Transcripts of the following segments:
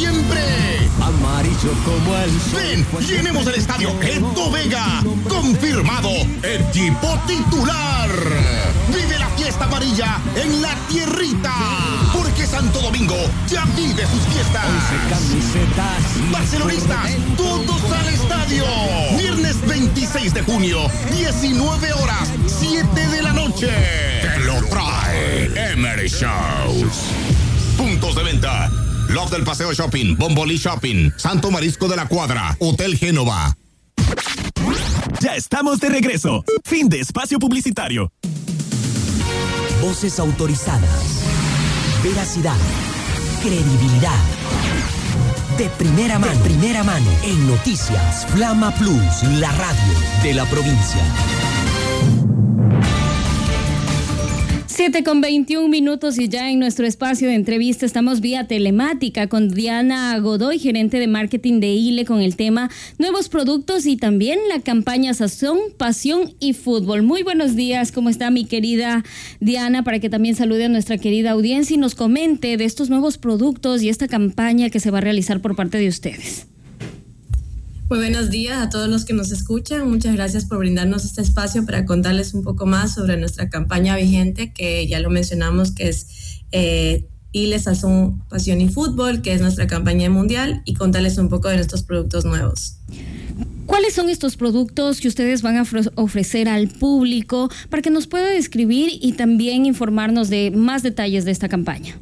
siempre. Amarillo como el sol. Ven, llenemos el estadio Eto Vega. Confirmado, equipo titular. Vive la fiesta amarilla en la tierrita. Porque Santo Domingo ya vive sus fiestas. 11 camisetas. Barcelonistas, todos al estadio. Viernes 26 de junio, 19 horas, 7 de la noche. Te lo trae Emery Shows. Puntos de venta: Love del Paseo Shopping, Bombolí Shopping, Santo Marisco de la Cuadra, Hotel Génova. Ya estamos de regreso. Fin de espacio publicitario. Voces autorizadas. Veracidad. Credibilidad. De primera mano. En Noticias Flama Plus, la radio de la provincia. 7:21 y ya en nuestro espacio de entrevista estamos vía telemática con Diana Godoy, gerente de marketing de ILE, con el tema nuevos productos y también la campaña Sazón, Pasión y Fútbol. Muy buenos días, ¿cómo está mi querida Diana? Para que también salude a nuestra querida audiencia y nos comente de estos nuevos productos y esta campaña que se va a realizar por parte de ustedes. Muy buenos días a todos los que nos escuchan. Muchas gracias por brindarnos este espacio para contarles un poco más sobre nuestra campaña vigente, que ya lo mencionamos, que es ILE Sazón, Pasión y Fútbol, que es nuestra campaña mundial, y contarles un poco de nuestros productos nuevos. ¿Cuáles son estos productos que ustedes van a ofrecer al público para que nos pueda describir y también informarnos de más detalles de esta campaña?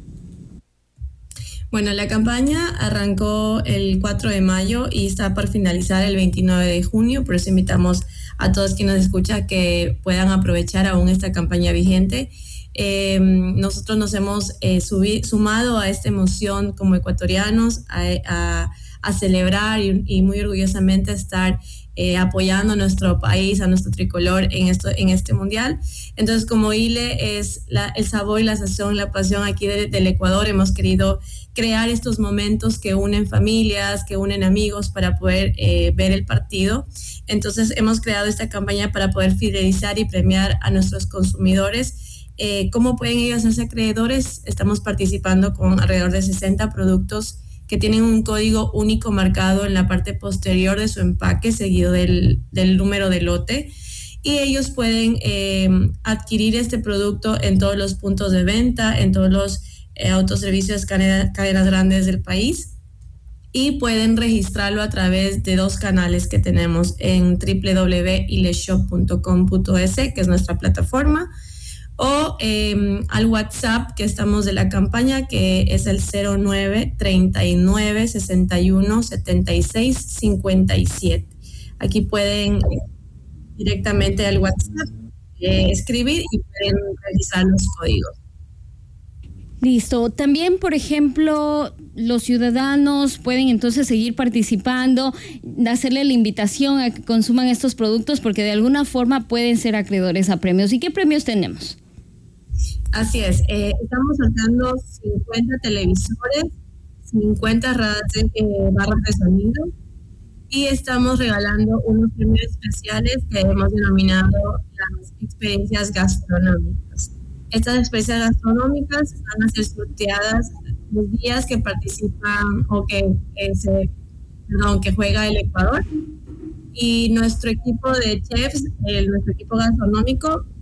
Bueno, la campaña arrancó el 4 de mayo y está por finalizar el 29 de junio, por eso invitamos a todos quienes nos escuchan que puedan aprovechar aún esta campaña vigente. Nosotros nos hemos sumado a esta emoción como ecuatorianos a celebrar y muy orgullosamente estar apoyando a nuestro país, a nuestro tricolor en este mundial. Entonces, como ILE es el sabor y la sazón, la pasión aquí del Ecuador, hemos querido crear estos momentos que unen familias, que unen amigos para poder ver el partido. Entonces, hemos creado esta campaña para poder fidelizar y premiar a nuestros consumidores. ¿Cómo pueden ellos hacerse acreedores? Estamos participando con alrededor de 60 productos que tienen un código único marcado en la parte posterior de su empaque, seguido del número de lote. Y ellos pueden adquirir este producto en todos los puntos de venta, en todos los autoservicios, cadenas grandes del país, y pueden registrarlo a través de dos canales que tenemos en www.ileshop.com.es, que es nuestra plataforma, o al WhatsApp que estamos de la campaña, que es el 09 39 61 76 57. Aquí pueden directamente al WhatsApp escribir y pueden revisar los códigos. Listo. También, por ejemplo, los ciudadanos pueden entonces seguir participando, hacerle la invitación a que consuman estos productos porque de alguna forma pueden ser acreedores a premios. ¿Y qué premios tenemos? Así es. Estamos sacando 50 televisores, 50 barras de sonido, y estamos regalando unos premios especiales que hemos denominado las experiencias gastronómicas. Estas experiencias gastronómicas van a ser sorteadas los días que participan o que juega el Ecuador. Y nuestro equipo de chefs, nuestro equipo gastronómico,